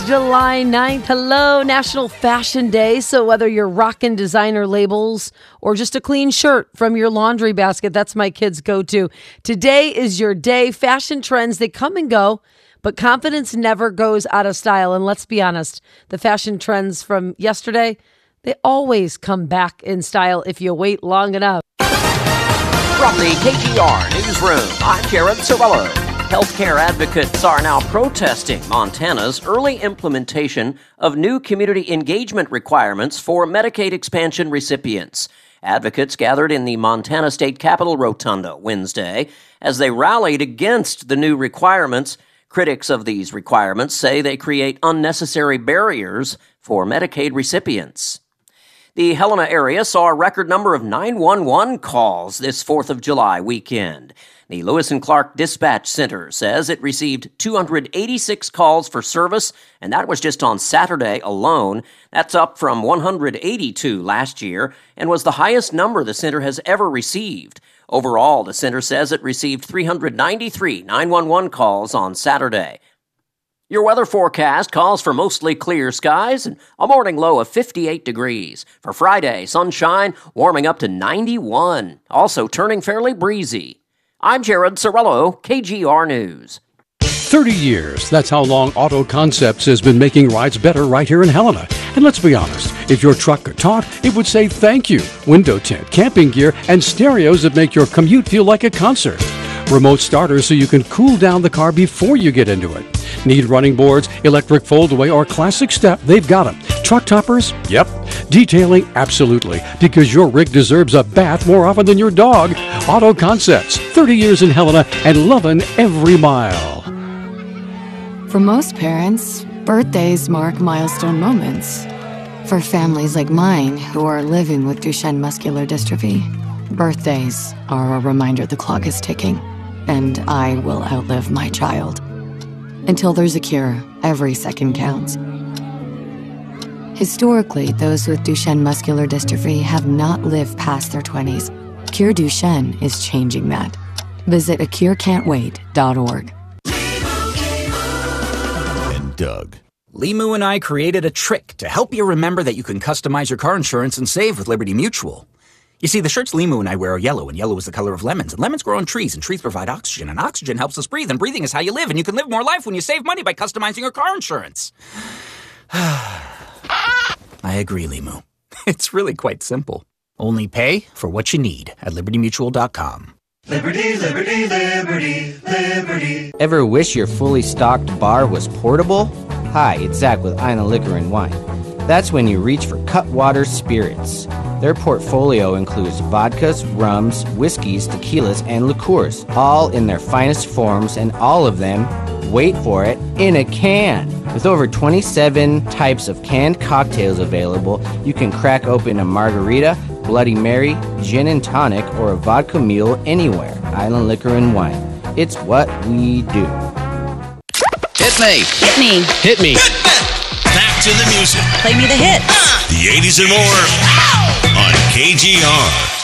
July 9th. Hello, National Fashion Day. So whether you're rocking designer labels or just a clean shirt from your laundry basket, that's my kids' go-to. Today is your day. Fashion trends, they come and go, but confidence never goes out of style. And let's be honest, the fashion trends from yesterday, they always come back in style if you wait long enough. From the KGR Newsroom, I'm Jared Sorello. Healthcare advocates are now protesting Montana's early implementation of new community engagement requirements for Medicaid expansion recipients. Advocates gathered in the Montana State Capitol Rotunda Wednesday as they rallied against the new requirements. Critics of these requirements say they create unnecessary barriers for Medicaid recipients. The Helena area saw a record number of 911 calls this 4th of July weekend. The Lewis and Clark Dispatch Center says it received 286 calls for service, and that was just on Saturday alone. That's up from 182 last year and was the highest number the center has ever received. Overall, the center says it received 393 911 calls on Saturday. Your weather forecast calls for mostly clear skies and a morning low of 58 degrees. For Friday, sunshine warming up to 91, also turning fairly breezy. I'm Jared Sorello, KGR News. 30 years. That's how long Auto Concepts has been making rides better right here in Helena. And let's be honest, if your truck could talk, it would say thank you. Window tint, camping gear, and stereos that make your commute feel like a concert. Remote starters so you can cool down the car before you get into it. Need running boards, electric foldaway, or classic step? They've got them. Truck toppers? Yep. Detailing? Absolutely. Because your rig deserves a bath more often than your dog. Auto Concepts, 30 years in Helena and loving every mile. For most parents, birthdays mark milestone moments. For families like mine who are living with Duchenne muscular dystrophy, birthdays are a reminder the clock is ticking, and I will outlive my child. Until there's a cure, every second counts. Historically, those with Duchenne muscular dystrophy have not lived past their 20s. Cure Duchenne is changing that. Visit acurecan'twait.org. And Doug. Limu and I created a trick to help you remember that you can customize your car insurance and save with Liberty Mutual. You see, the shirts Limu and I wear are yellow, and yellow is the color of lemons, and lemons grow on trees, and trees provide oxygen, and oxygen helps us breathe, and breathing is how you live, and you can live more life when you save money by customizing your car insurance. I agree, Limu. It's really quite simple. Only pay for what you need at libertymutual.com. Liberty, liberty, liberty, liberty. Ever wish your fully stocked bar was portable? Hi, it's Zach with Island Liquor and Wine. That's when you reach for Cutwater Spirits. Their portfolio includes vodkas, rums, whiskeys, tequilas, and liqueurs, all in their finest forms, and all of them, wait for it, in a can. With over 27 types of canned cocktails available, you can crack open a margarita, Bloody Mary, gin and tonic, or a vodka mule anywhere. Island Liquor and Wine. It's what we do. Hit me. Hit me. Hit me. Back to the music. Play me the hits. The 80s and more on KGR.